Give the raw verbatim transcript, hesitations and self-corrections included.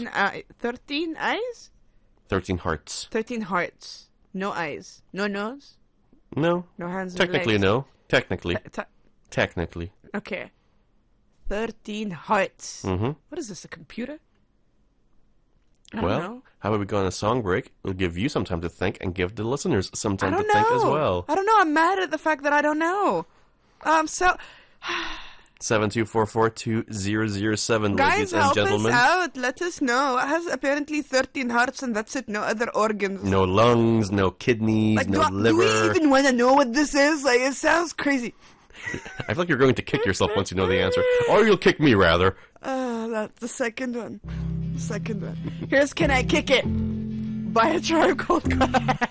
thirteen, uh, thirteen eyes? Thirteen hearts. Thirteen hearts. No eyes. No nose. No. No hands. Technically, and legs. no. Technically. Te- te- Technically. okay. Thirteen hearts. Mm-hmm. What is this? A computer? I Well, don't know. how about we go on a song break? We'll give you some time to think and give the listeners some I time to don't think know. as well. I don't know. I'm mad at the fact that I don't know. Um. So. seven two four four two zero zero seven, Guys, ladies and help gentlemen. us out. Let us know. It has apparently thirteen hearts and that's it. No other organs. No lungs, no kidneys, Like, no do, I- do we liver. even want to know what this is? Like, it sounds crazy. I feel like you're going to kick yourself once you know the answer. Or you'll kick me, rather. Uh, that's the second one. The second one. Here's Can I Kick It? By a Tribe Called Quest.